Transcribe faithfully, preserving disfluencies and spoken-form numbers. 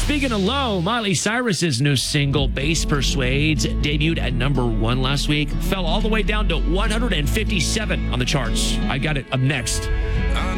Speaking of low, Miley Cyrus's new single, Bass Persuades, debuted at number one last week, fell all the way down to one hundred fifty-seven on the charts. I got it up next.